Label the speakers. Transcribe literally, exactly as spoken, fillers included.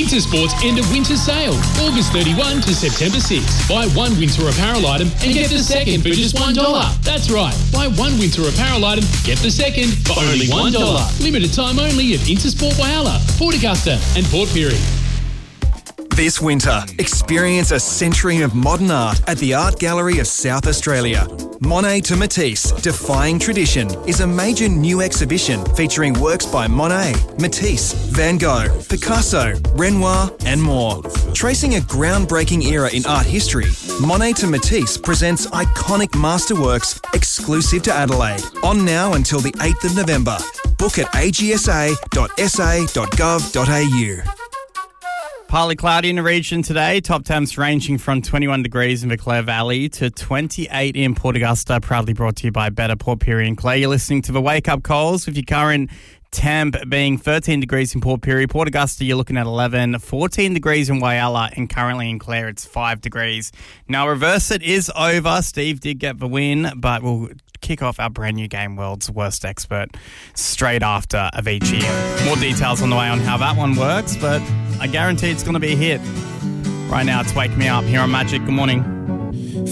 Speaker 1: Intersport's end of winter sale, August thirty-first to September sixth. Buy one winter apparel item and get the second for just one dollar. That's right. Buy one winter apparel item, get the second for only one dollar. Limited time only at Intersport Whyalla, Port Augusta and Port Pirie.
Speaker 2: This winter, experience a century of modern art at the Art Gallery of South Australia. Monet to Matisse, Defying Tradition is a major new exhibition featuring works by Monet, Matisse, Van Gogh, Picasso, Renoir and more. Tracing a groundbreaking era in art history, Monet to Matisse presents iconic masterworks exclusive to Adelaide. On now until the eighth of November. Book at a g s a dot s a dot gov dot a u.
Speaker 3: Partly cloudy in the region today. Top temps ranging from twenty-one degrees in the Clare Valley to twenty-eight in Port Augusta. Proudly brought to you by Better Port Pirie and Clare. You're listening to the Wake Up Calls with your current temp being thirteen degrees in Port Pirie. Port Augusta, you're looking at eleven. fourteen degrees in Whyalla, and currently in Clare, it's five degrees. Now, reverse it is over. Steve did get the win, but we'll kick off our brand new game, World's Worst Expert, straight after Avicii. More details on the way on how that one works, but I guarantee it's going to be a hit. Right now, it's Wake Me Up here on Magic. Good morning.